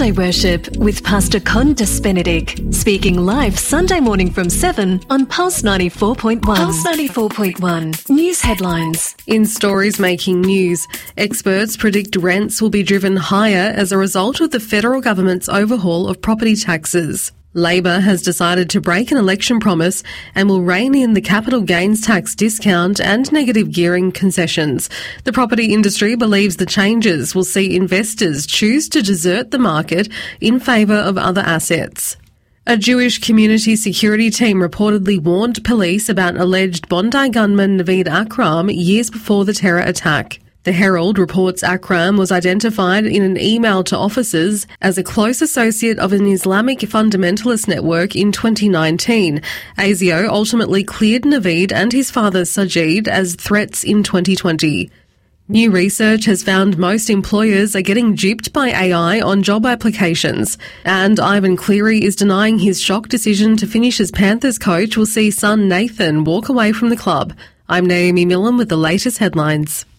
Sunday Worship with Pastor Condis Benedict, speaking live Sunday morning from 7 on Pulse 94.1. Pulse 94.1. News headlines. In stories making news, experts predict rents will be driven higher as a result of the federal government's overhaul of property taxes. Labor has decided to break an election promise and will rein in the capital gains tax discount and negative gearing concessions. The property industry believes the changes will see investors choose to desert the market in favour of other assets. A Jewish community security team reportedly warned police about alleged Bondi gunman Naveed Akram years before the terror attack. The Herald reports Akram was identified in an email to officers as a close associate of an Islamic fundamentalist network in 2019. ASIO ultimately cleared Naveed and his father Sajid as threats in 2020. New research has found most employers are getting duped by AI on job applications. And Ivan Cleary is denying his shock decision to finish as Panthers coach will see son Nathan walk away from the club. I'm Naomi Millen with the latest headlines.